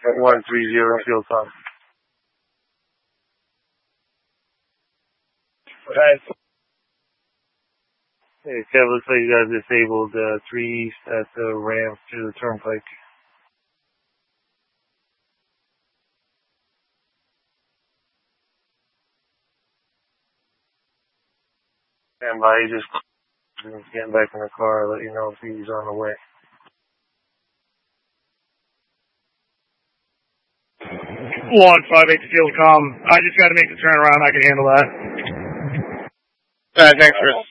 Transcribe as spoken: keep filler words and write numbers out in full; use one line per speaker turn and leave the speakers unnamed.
one three zero field com.
Okay.
Hey, Kev, looks like you guys disabled uh, three east at the ramp to the turnpike. Stand by, you just getting back in the car, let you know if he's on the way.
One five eight field com. I just got to make the turnaround. I can handle that.
All right, thanks, Chris.